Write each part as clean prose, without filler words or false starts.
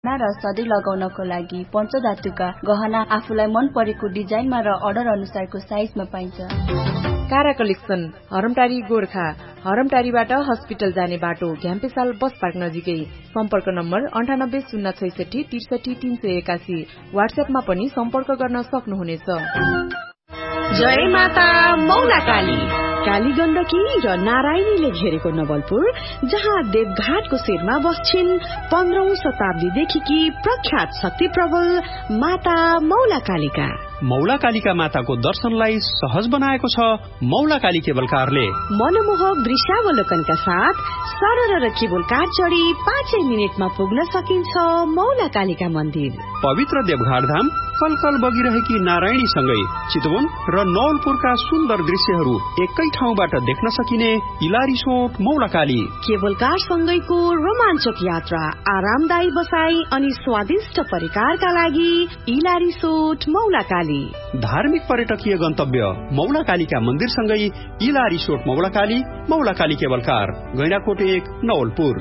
र सधैँ लगाउनको लागि पञ्चधातुका गहना आफूलाई मन परेको डिजाइनमा र अर्डर अनुसारको साइजमा पाइन्छ। कारा कलेक्सन, हरमटारी गोर्खा। हरमटारीबाट हस्पिटल जाने बाटो, घ्याम्पेसाल बस पार्क नजिकै। सम्पर्क नम्बर 980663 63381। वाट्सएपमा पनि सम्पर्क गर्न सक्नुहुनेछ। जय माता मौलाकाली। काली गण्डकी र नारायणीले घेरेको नवलपुर, जहाँ देवघाटको शिरमा बस्छिन् 15औं शताब्दीदेखि प्रख्यात शक्ति प्रबल माता मौलाकालीका। मौलाकालीका माताको दर्शनलाई सहज बनाएको छ मौलाकाली केबल कारले। मनमोहक दृश्यावलोकनका साथ सरर र केबल कार चढी 5 मिनेटमा पुग्न सकिन्छ मौलाकालीका मन्दिर। पवित्र देवघाट धाम कलकल बगिरहेकी नारायणी सँगै चितवन र नवलपुरका सुन्दर दृश्यहरू एकै ठाउँबाट देख्न सकिने इलारिसोट मौलाकाली। केबल कार सँगैको रोमाञ्चक यात्रा, आरामदायी बसाई अनि स्वादिष्ट परिकारका लागि इलारिसोट मौलाकाली। धार्मिक पर्यटकीय गन्तव्य मौलाकालीका मन्दिर सँगै इलारिसोट मौलाकाली, मौलाकाली केबल कार, गैंडाकोट 1 नवलपुर।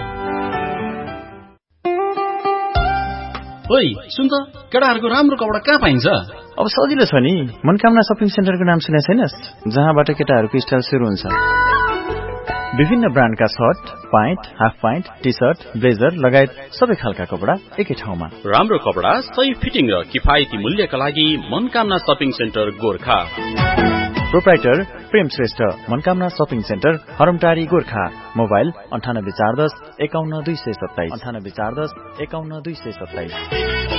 ओइ सुन त, केटाहरूको राम्रो कपडा कहाँ पाइन्छ? अब सजिलो छ नि, मनकामना शपिङ सेन्टरको नाम सुनेको छैनस्? जहाँबाट केटाहरूको स्टाइल सुरु हुन्छ। विभिन्न ब्रान्डका short, pant, half pant, T short, blazer लगायत सबै खालका कपडा एकै ठाउँमा। राम्रो कपडा, सही फिटिङ र किफायती मूल्यका लागि Manakamana shopping centre Gorkha. Proprietor प्रेम Shrestha, Manakamana shopping centre, हरमटारी Gorkha. Mobile 9841 51227 9841 51227।